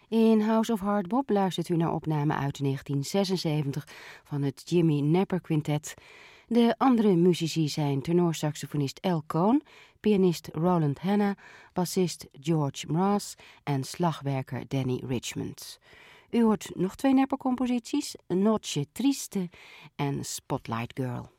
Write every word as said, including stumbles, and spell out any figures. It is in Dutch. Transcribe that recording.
In House of Hard Bop luistert u naar opname uit negentien zesenzeventig van het Jimmy Napper Quintet. De andere muzici zijn tenorsaxofonist Al Cohn, pianist Roland Hanna, bassist George Mraz en slagwerker Danny Richmond. U hoort nog twee Napper-composities, Noche Triste en Spotlight Girl.